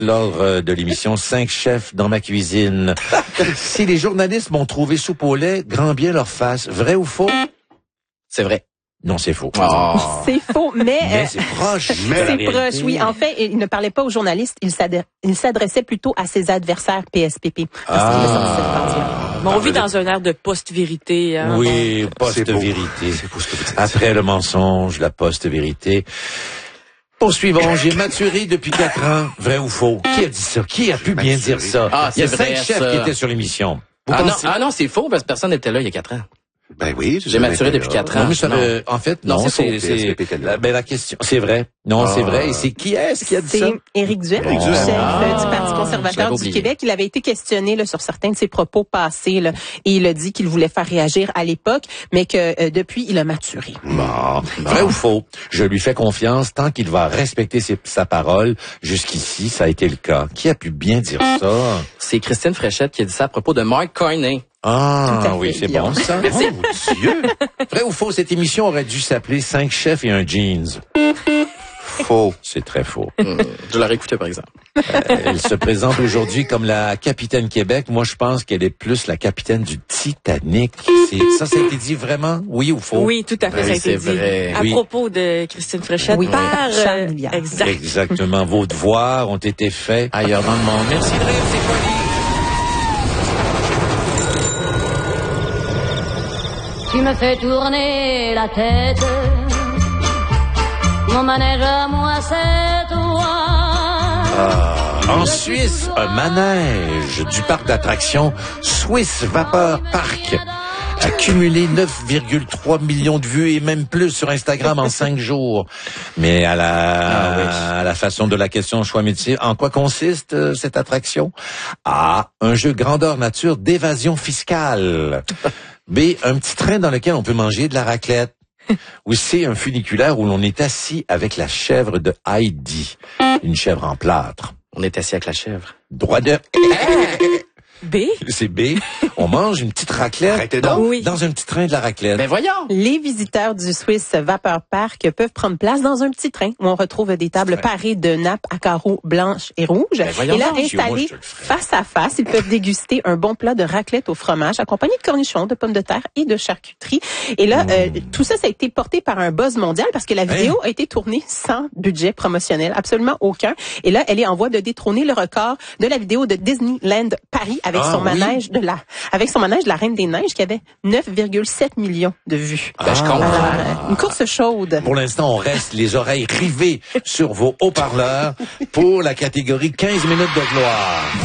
lors de l'émission 5 chefs dans ma cuisine. Si les journalistes m'ont trouvé soupe au lait, grand bien leur face. Vrai ou faux? C'est vrai. Non, c'est faux. Oh. C'est faux, mais c'est proche. c'est proche, oui. En fait, il ne parlait pas aux journalistes, il s'adressait plutôt à ses adversaires PSPP. Parce qu'il a sorti cette phrase-là. Mais on vit dans un air de post-vérité. Hein, Oui, post-vérité. Après le mensonge, la post-vérité. Poursuivons. J'ai maturé depuis 4 ans. Vrai ou faux? Qui a dit ça? Qui a pu bien dire ça? Ah, il y a c'est 5 vrai, chefs ça. qui étaient sur l'émission. Non, c'est faux parce que personne n'était là il y a 4 ans. Ben oui. J'ai maturé depuis 4 ans. Non, mais ça en fait, non, c'est la question, c'est vrai. Non, c'est vrai. Et c'est qui est-ce qui a dit ça? C'est Éric Duhem, chef du Parti conservateur du Québec. Il avait été questionné là, sur certains de ses propos passés là, et il a dit qu'il voulait faire réagir à l'époque, mais que depuis, il a maturé. Bon. Vrai ou faux? Je lui fais confiance tant qu'il va respecter sa parole. Jusqu'ici, ça a été le cas. Qui a pu bien dire ça? C'est Christine Fréchette qui a dit ça à propos de Mark Carney. Ah, oui, c'est bon, ça. Oh, Dieu! Vrai ou faux, cette émission aurait dû s'appeler 5 chefs et un jeans. Faux. C'est très faux. Je l'aurais écouté, par exemple. Elle se présente aujourd'hui comme la capitaine Québec. Moi, je pense qu'elle est plus la capitaine du Titanic. Ça a été dit vraiment? Oui ou faux? Oui, tout à fait, ça a été dit. Vrai. À propos de Christine Fréchette. Oui, par Charles Milliard. Exactement. Vos devoirs ont été faits ailleurs dans le monde. Merci de rire, c'est poli. Tu me fais tourner la tête. Mon manège à moi, c'est toi. En Suisse, un manège du parc d'attractions Swiss Vapor Park a cumulé 9,3 millions de vues et même plus sur Instagram en 5 jours. Mais à la façon de la question choix métier, en quoi consiste cette attraction? A, un jeu grandeur nature d'évasion fiscale. B, un petit train dans lequel on peut manger de la raclette. Ou C, un funiculaire où l'on est assis avec la chèvre de Heidi. Une chèvre en plâtre. On est assis avec la chèvre. Droit de... B. C'est B. On mange une petite raclette dans un petit train de la raclette. Ben voyons! Les visiteurs du Swiss Vapor Park peuvent prendre place dans un petit train où on retrouve des tables parées de nappes à carreaux blanches et rouges. voyons Et là, donc, installés je le ferais. face à face, ils peuvent déguster un bon plat de raclette au fromage accompagné de cornichons, de pommes de terre et de charcuterie. Et là, tout ça a été porté par un buzz mondial parce que la vidéo a été tournée sans budget promotionnel, absolument aucun. Et là, elle est en voie de détrôner le record de la vidéo de Disneyland Paris avec son manège de la Reine des Neiges qui avait 9,7 millions de vues. Ben, je comprends. Alors, une course chaude. Pour l'instant, on reste les oreilles rivées sur vos haut-parleurs pour la catégorie 15 minutes de gloire.